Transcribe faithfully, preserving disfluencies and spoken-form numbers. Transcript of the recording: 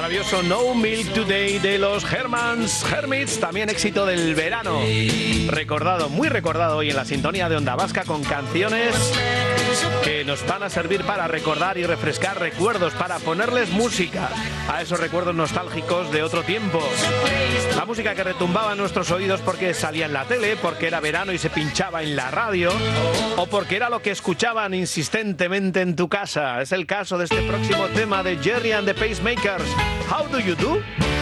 maravilloso No Milk Today de los Hermans Hermits, también éxito del verano. Recordado, muy recordado hoy en la sintonía de Onda Vasca con canciones que nos van a servir para recordar y refrescar recuerdos, para ponerles música a esos recuerdos nostálgicos de otro tiempo. La música que retumbaba en nuestros oídos porque salía en la tele, porque era verano y se pinchaba en la radio, o porque era lo que escuchaban insistentemente en tu casa. Es el caso de este próximo tema de Jerry and the Pacemakers. How do you do?